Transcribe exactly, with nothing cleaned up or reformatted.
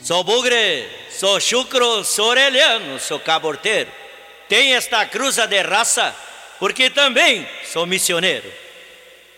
Sou bugre, sou chucro, sou orelhano, sou caborteiro. Tenho esta cruza de raça, porque também sou missioneiro.